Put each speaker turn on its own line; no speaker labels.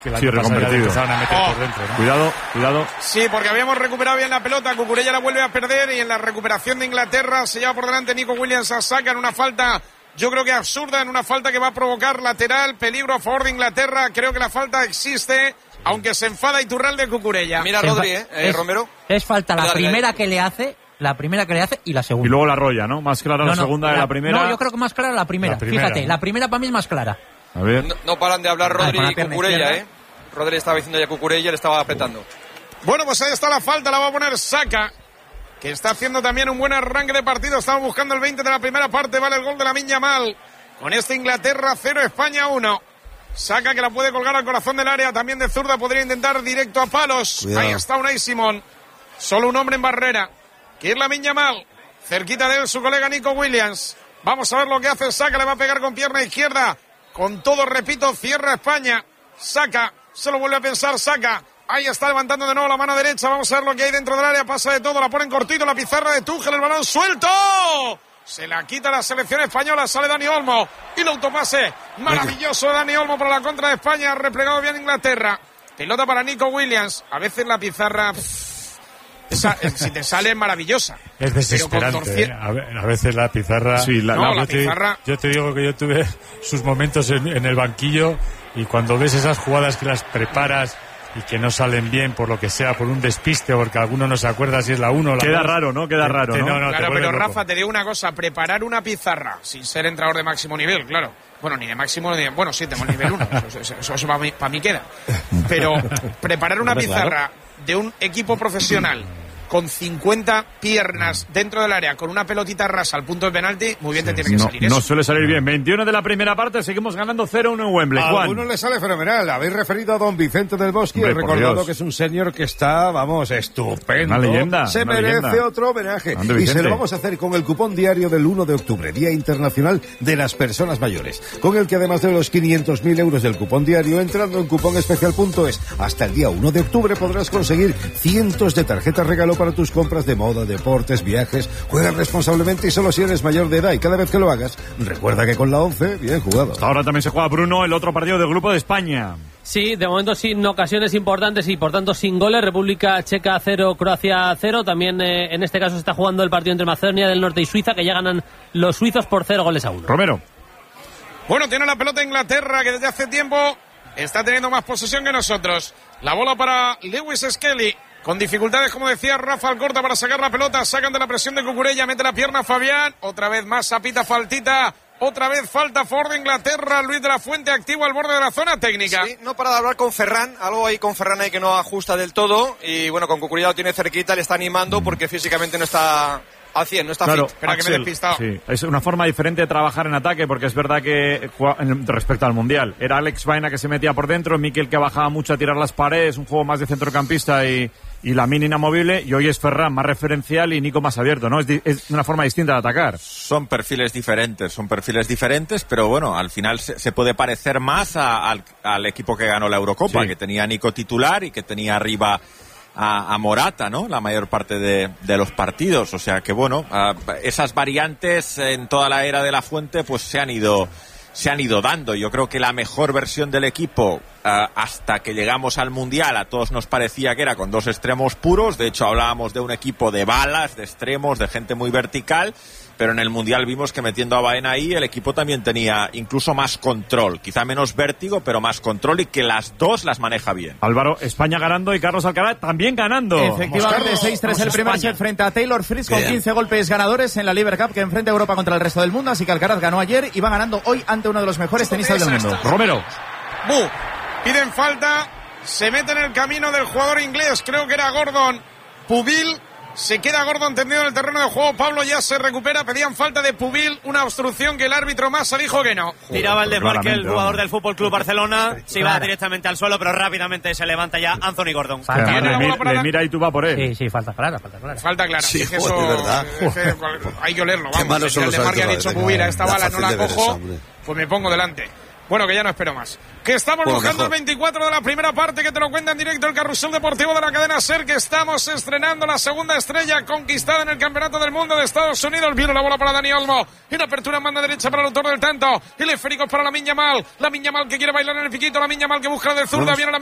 Sí, reconvertido.
A meter por dentro, ¿no?
Cuidado.
Sí, porque habíamos recuperado bien la pelota. Cucurella la vuelve a perder y en la recuperación de Inglaterra se lleva por delante Nico Williams a Saka en una falta, yo creo que absurda, en una falta que va a provocar lateral, peligro a favor de Inglaterra. Creo que la falta existe, aunque se enfada Iturralde Cucurella.
Mira Rodri, Romero.
Es falta la primera que le hace y la segunda.
Y luego la rolla, ¿no? Más clara la segunda de la primera.
No, yo creo que más clara la primera. Fíjate, la primera para mí es más clara.
A ver.
No paran de hablar Rodri y Cucurella, Rodri estaba diciendo ya Cucurella, le estaba apretando.
Bueno, pues ahí está la falta, la va a poner Saka, que está haciendo también un buen arranque de partido. Estamos buscando el 20 de la primera parte, vale el gol de Lamine Yamal. Con este Inglaterra 0, España 1. Saka que la puede colgar al corazón del área, también de zurda, podría intentar directo a palos. Cuidado. Ahí está Unai Simón, solo un hombre en barrera, que es Lamine Yamal. Cerquita de él su colega Nico Williams. Vamos a ver lo que hace Saka, le va a pegar con pierna izquierda. Con todo, repito, cierra España. Saka, se lo vuelve a pensar Saka. Ahí está levantando de nuevo la mano derecha. Vamos a ver lo que hay dentro del área. Pasa de todo, la ponen cortito, la pizarra de Tuchel, el balón suelto. Se la quita la selección española, sale Dani Olmo. Y el autopase maravilloso de Dani Olmo para la contra de España. Replegado bien Inglaterra. Pelota para Nico Williams. A veces la pizarra... si te sale es maravillosa.
Es desesperante, A veces la pizarra...
Sí,
la pizarra... Yo te digo que yo tuve sus momentos en el banquillo y cuando ves esas jugadas que las preparas y que no salen bien por lo que sea, por un despiste, porque alguno no se acuerda si es la 1 o la 2.
Queda raro, ¿no?
Claro, pero Rafa, te digo una cosa, preparar una pizarra sin ser entrenador de máximo nivel, claro. Bueno, ni de máximo, ni de... Bueno, sí, tengo el nivel 1, eso para mí queda. Pero preparar una pizarra de un equipo profesional con 50 piernas dentro del área, con una pelotita rasa al punto de penalti, muy bien te tiene que salir eso.
No suele salir bien. 21 de la primera parte, seguimos ganando 0-1 en Wembley.
A alguno le sale fenomenal. Habéis referido a don Vicente del Bosque, he recordado que es un señor que está, estupendo.
Una leyenda.
Se merece otro homenaje. Y se lo vamos a hacer con el cupón diario del 1 de octubre, Día Internacional de las Personas Mayores, con el que además de los 500.000 euros del cupón diario, entrando en cuponespecial.es, hasta el día 1 de octubre podrás conseguir cientos de tarjetas regalo para tus compras de moda, deportes, viajes. Juega responsablemente y solo si eres mayor de edad, y cada vez que lo hagas, recuerda que con la 11, bien jugado.
Ahora también se juega, Bruno, el otro partido del grupo de España.
Sí, de momento sin ocasiones importantes y por tanto sin goles. República Checa 0, Croacia 0. También en este caso se está jugando el partido entre Macedonia del Norte y Suiza, que ya ganan los suizos por 0-1.
Romero.
Bueno, tiene la pelota Inglaterra, que desde hace tiempo está teniendo más posesión que nosotros. La bola para Lewis Skelly. Con dificultades, como decía Rafa Alcorta, para sacar la pelota. Sacan de la presión de Cucurella, mete la pierna Fabián. Otra vez más, Sapita, faltita. Otra vez falta a favor de Inglaterra. Luis de la Fuente activo al borde de la zona técnica.
Sí, no para de hablar con Ferran. Algo ahí con Ferran ahí que no ajusta del todo. Y bueno, con Cucurella lo tiene cerquita, le está animando porque físicamente no está al 100, no está
fit.
Espera, que me he despistado.
Sí, es una forma diferente de trabajar en ataque, porque es verdad que respecto al Mundial era Alex Baena que se metía por dentro, Mikel que bajaba mucho a tirar las paredes, un juego más de centrocampista y Lamine inamovible, y hoy es Ferran más referencial y Nico más abierto, ¿no? Es una forma distinta de atacar.
Son perfiles diferentes, pero bueno, al final se puede parecer más al equipo que ganó la Eurocopa, que tenía a Nico titular y que tenía arriba a Morata, ¿no? La mayor parte de los partidos, o sea que bueno, esas variantes en toda la era de la Fuente pues se han ido dando. Yo creo que la mejor versión del equipo hasta que llegamos al Mundial a todos nos parecía que era con dos extremos puros. De hecho hablábamos de un equipo de balas, de extremos, de gente muy vertical, pero en el Mundial vimos que metiendo a Baena ahí el equipo también tenía incluso más control, quizá menos vértigo, pero más control, y que las dos las maneja bien.
Álvaro, España ganando y Carlos Alcaraz también ganando.
Efectivamente, 6-3 el primer set frente a Taylor Fritz con 15 golpes ganadores en la Lever Cup que enfrenta a Europa contra el resto del mundo, así que Alcaraz ganó ayer y va ganando hoy ante uno de los mejores tenistas del mundo.
Romero.
Piden falta, se mete en el camino del jugador inglés, creo que era Gordon. Pubil, se queda Gordon tendido en el terreno de juego. Pablo ya se recupera, pedían falta de Pubil, una obstrucción que el árbitro Massa dijo que no.
Tiraba el desmarque el jugador del Fútbol Club Barcelona, se iba directamente al suelo, pero rápidamente se levanta ya Anthony Gordon.
Le mira y tú va por él.
Sí, falta clara.
Falta clara.
Sí,
eso,
de verdad.
Hay que olerlo, vamos. Si el desmarque ha dicho Pubil, a esta bala no la cojo, pues me pongo delante. Bueno, que ya no espero más. Que estamos buscando el 24 de la primera parte, que te lo cuenta en directo el Carrusel Deportivo de la cadena SER, que estamos estrenando la segunda estrella conquistada en el Campeonato del Mundo de Estados Unidos. Viene la bola para Dani Olmo. En apertura en banda derecha para el autor del tanto. El esférico es para Lamine Yamal. Lamine Yamal que quiere bailar en el piquito. Lamine Yamal que busca de zurda. Viene la